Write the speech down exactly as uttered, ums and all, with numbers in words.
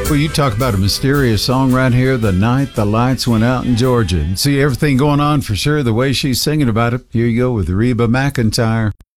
Well, you talk about a mysterious song right here, The Night the Lights Went Out in Georgia. And see everything going on for sure, the way she's singing about it. Here you go with Reba McEntire.